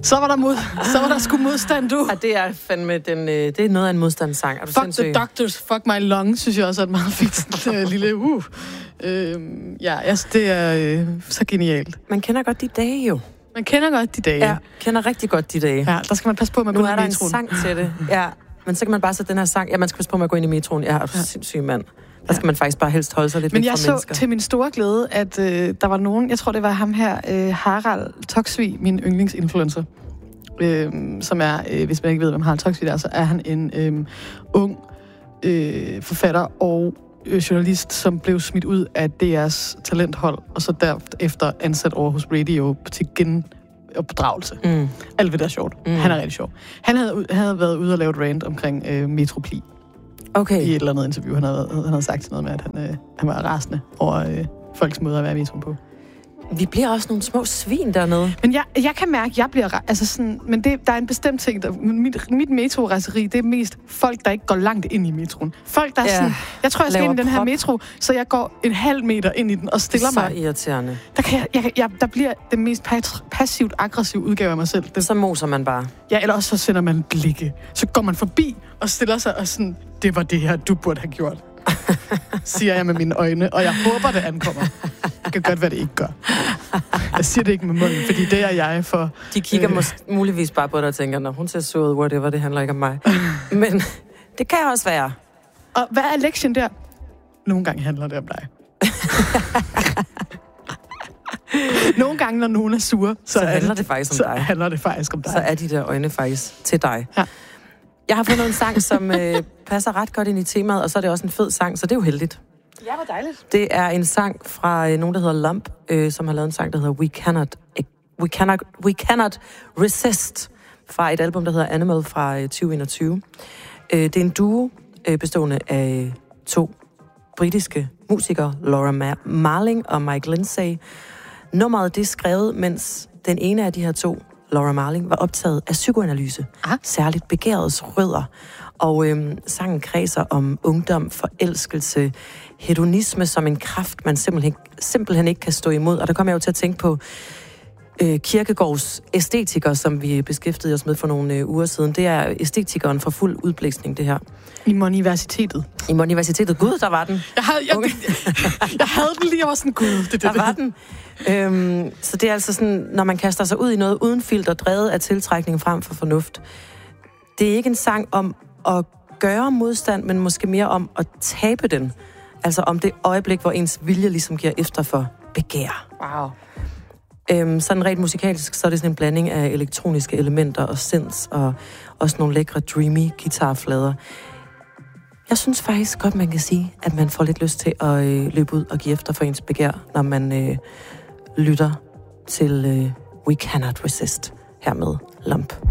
Så var der sgu modstand, du. Ja, det er fandme det er noget af en modstandssang. Er du Fuck sindssyg? the doctors, fuck my lungs, synes jeg også er et meget fint lille ja, altså, det er så genialt. Man kender godt de dage jo. Man kender godt de dage. Ja, kender rigtig godt de dage. Ja, der skal man passe på med at gå nu ind i er der metroen. en sang til det. Ja, men så kan man bare sætte den her sang. Ja, man skal passe på med at gå ind i metroen. Ja, er du sindssyg mand. Der skal man faktisk bare helst holde sig lidt væk fra mennesker. Men jeg så til min store glæde, at der var nogen, jeg tror det var ham her, Harald Toksvig, min yndlingsinfluencer, som er, hvis man ikke ved, hvem Harald Toksvig er, så er han en ung forfatter og journalist, som blev smidt ud af DR's talenthold, og så derefter ansat over hos Radio til genopdragelse. Alt ved det er sjovt. Han er rigtig sjov. Han havde været ude og lave et rant omkring Metropli. Okay. I et eller andet interview. Han havde sagt noget med, at han var rasende over folks måde at være i metroen på. Vi bliver også nogle små svin dernede. Men jeg kan mærke, at jeg bliver... Altså sådan, men der er en bestemt ting. Mit metrorejseri, det er mest folk, der ikke går langt ind i metroen. Folk, der er sådan... Jeg tror, jeg skal ind i den her metro, så jeg går en halv meter ind i den og stiller mig. Så irriterende. Der bliver den mest passivt aggressiv udgave af mig selv. Så moser man bare. Ja, eller også så sender man blikke. Så går man forbi og stiller sig og sådan... Det var det her, du burde have gjort. Siger jeg med mine øjne, og jeg håber, det ankommer. Det kan godt være, det ikke gør. Jeg siger det ikke med munden, fordi det er jeg for... De kigger muligvis bare på dig og tænker, når hun ser så ud, whatever, det handler ikke om mig. Men det kan også være. Og hvad er lektien der? Nogle gange handler det om dig. Nogle gange, når nogen er sure, så handler det faktisk om dig. Så handler det faktisk om dig. Så er de der øjne faktisk til dig. Ja. Jeg har fundet en sang, som passer ret godt ind i temaet, og så er det også en fed sang, så det er jo heldigt. Ja, hvor dejligt. Det er en sang fra nogen, der hedder Lump, som har lavet en sang, der hedder We Cannot Resist, fra et album, der hedder Animal fra 2021. Det er en duo bestående af 2 britiske musikere, Laura Marling og Mike Lindsay. Nummeret det er skrevet, mens den ene af de her 2, Laura Marling, var optaget af psykoanalyse, særligt begærets rødder. Og sangen kredser om ungdom, forelskelse, hedonisme som en kraft, man simpelthen ikke kan stå imod. Og der kommer jeg jo til at tænke på Kierkegaards æstetiker, som vi beskæftigede os med for nogle uger siden. Det er æstetikeren for fuld udblæsning, det her. I Moniversitetet. I Moniversitetet. Gud, der var den. Jeg havde den lige, jeg var sådan, gud. Der var den. Så det er altså sådan, når man kaster sig ud i noget uden filter, drevet af tiltrækning frem for fornuft. Det er ikke en sang om at gøre modstand, men måske mere om at tabe den. Altså om det øjeblik, hvor ens vilje ligesom giver efter for begær. Wow. Sådan rent musikalsk, så er det sådan en blanding af elektroniske elementer og synths, og også nogle lækre dreamy guitarflader. Jeg synes faktisk godt, man kan sige, at man får lidt lyst til at løbe ud og give efter for ens begær, når man lytter til We Cannot Resist her med Lump.